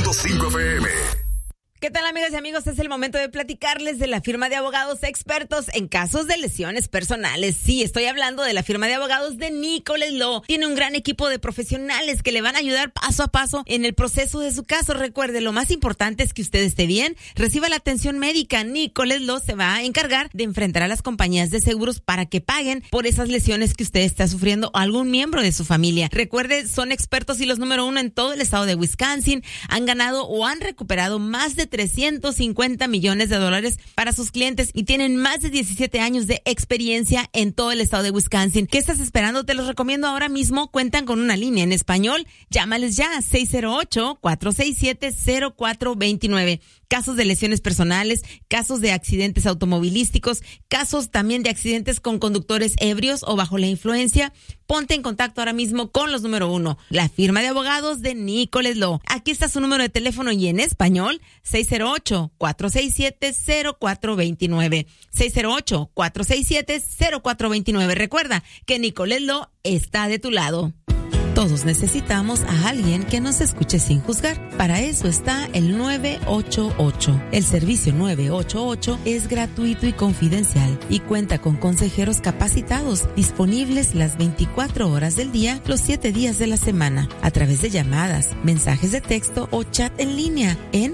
94.5 FM. ¿Qué tal, amigas y amigos? Es el momento de platicarles de la firma de abogados expertos en casos de lesiones personales. Sí, estoy hablando de la firma de abogados de Nicholas Law. Tiene un gran equipo de profesionales que le van a ayudar paso a paso en el proceso de su caso. Recuerde, lo más importante es que usted esté bien, reciba la atención médica. Nicholas Law se va a encargar de enfrentar a las compañías de seguros para que paguen por esas lesiones que usted está sufriendo o algún miembro de su familia. Recuerde, son expertos y los número 1 en todo el estado de Wisconsin. Han ganado o han recuperado más de $350 millones para sus clientes y tienen más de 17 años de experiencia en todo el estado de Wisconsin. ¿Qué estás esperando? Te los recomiendo ahora mismo. Cuentan con una línea en español. Llámales ya, 608-467-0429. Casos de lesiones personales, casos de accidentes automovilísticos, casos también de accidentes con conductores ebrios o bajo la influencia. Ponte en contacto ahora mismo con los número 1, la firma de abogados de Nicholas Law. Aquí está su número de teléfono y en español, 608-467-0429. 608-467-0429. Recuerda que Nicholas Law está de tu lado. Todos necesitamos a alguien que nos escuche sin juzgar. Para eso está el 988. El servicio 988 es gratuito y confidencial y cuenta con consejeros capacitados disponibles las 24 horas del día, los 7 días de la semana, a través de llamadas, mensajes de texto o chat en línea en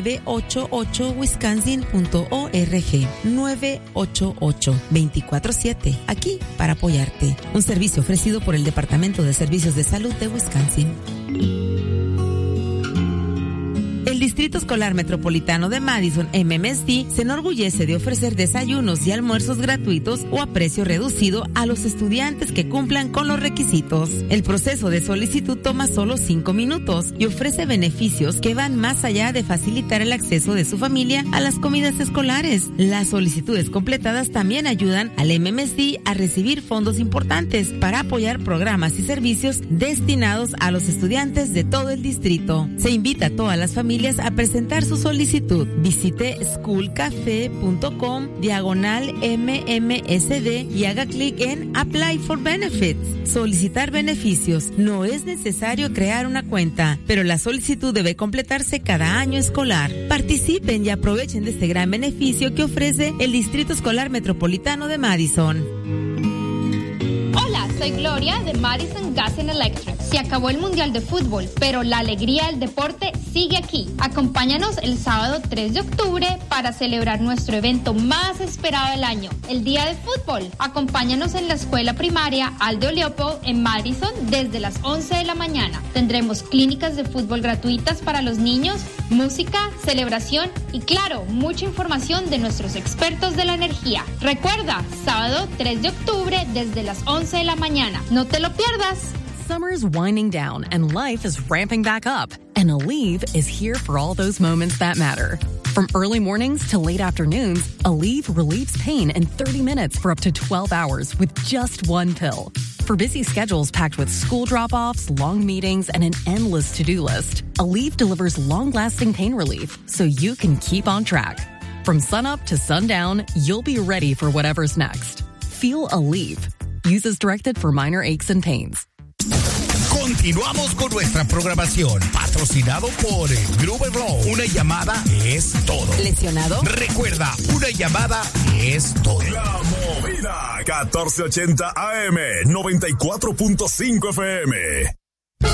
988wisconsin.org. 988 24/7, aquí para apoyarte. Un servicio ofrecido por el Departamento de Servicios de Salud de Wisconsin. El Distrito Escolar Metropolitano de Madison, MMSD, se enorgullece de ofrecer desayunos y almuerzos gratuitos o a precio reducido a los estudiantes que cumplan con los requisitos. El proceso de solicitud toma solo 5 minutos y ofrece beneficios que van más allá de facilitar el acceso de su familia a las comidas escolares. Las solicitudes completadas también ayudan al MMSD a recibir fondos importantes para apoyar programas y servicios destinados a los estudiantes de todo el distrito. Se invita a todas las familias a presentar su solicitud. Visite schoolcafe.com/MMSD y haga clic en Apply for Benefits. Solicitar beneficios. No es necesario crear una cuenta, pero la solicitud debe completarse cada año escolar. Participen y aprovechen de este gran beneficio que ofrece el Distrito Escolar Metropolitano de Madison. Hola, soy Gloria de Madison Gas and Electric. Se acabó el Mundial de Fútbol, pero la alegría del deporte sigue aquí. Acompáñanos el sábado 3 de octubre para celebrar nuestro evento más esperado del año, el Día de Fútbol. Acompáñanos en la escuela primaria Aldo Leopold en Madison desde las 11 de la mañana. Tendremos clínicas de fútbol gratuitas para los niños, música, celebración y, claro, mucha información de nuestros expertos de la energía. Recuerda, sábado 3 de octubre desde las 11 de la mañana. No te lo pierdas. Summer's winding down and life is ramping back up. And Aleve is here for all those moments that matter. From early mornings to late afternoons, Aleve relieves pain in 30 minutes for up to 12 hours with just one pill. For busy schedules packed with school drop-offs, long meetings, and an endless to-do list, Aleve delivers long-lasting pain relief so you can keep on track. From sunup to sundown, you'll be ready for whatever's next. Feel Aleve. Use as directed for minor aches and pains. Continuamos con nuestra programación, patrocinado por Gruber Law. Una llamada es todo. ¿Lesionado? Recuerda, una llamada es todo. La Movida, 1480 AM, 94.5 FM.